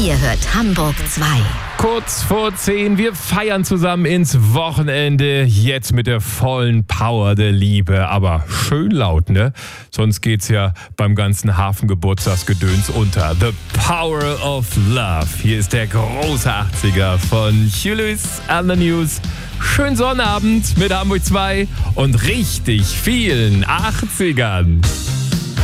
Ihr hört Hamburg 2. Kurz vor 10, wir feiern zusammen ins Wochenende, jetzt mit der vollen Power der Liebe, aber schön laut, ne? Sonst geht's ja beim ganzen Hafengeburtstagsgedöns unter. The Power of Love. Hier ist der große 80er von Hugh Lewis and the News. Schönen Sonnabend mit Hamburg 2 und richtig vielen 80ern.